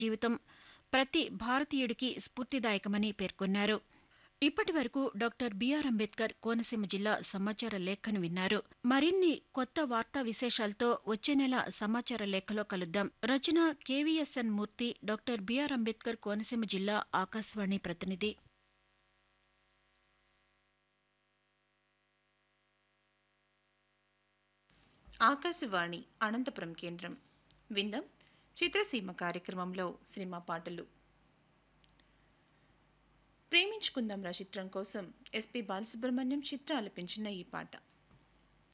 జీవితం ప్రతి భారతీయుడికి స్ఫూర్తిదాయకమని పేర్కొన్నారు. ఇప్పటి వరకు డాక్టర్ బిఆర్ అంబేద్కర్ కోనసీమ జిల్లా సమాచార లేఖను విన్నారు. మరిన్ని కొత్త వార్తా విశేషాలతో వచ్చే నెల సమాచార లేఖలో కలుద్దాం. రచన కేవీఎస్ఎన్ మూర్తి, డాక్టర్ బిఆర్ అంబేద్కర్ కోనసీమ జిల్లా ఆకాశవాణి ప్రతినిధి. ఆకాశవాణి అనంతపురం కేంద్రం. విందాం చిత్రసీమ కార్యక్రమంలో సినిమా పాటలు. ప్రేమించుకుందాం రా చిత్రం కోసం ఎస్పి బాలసుబ్రహ్మణ్యం చిత్ర ఆలపించిన ఈ పాట.